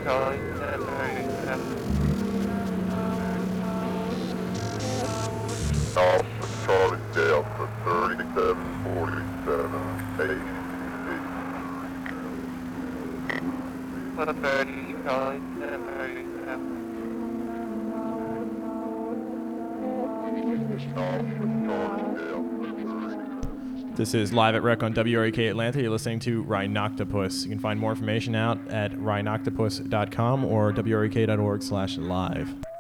Alpha Charlie Delta 3747 This is Live at Rec on WREK Atlanta. You're listening to Rhinoctopus. You can find more information out at rhinoctopus.com or wrek.org/live.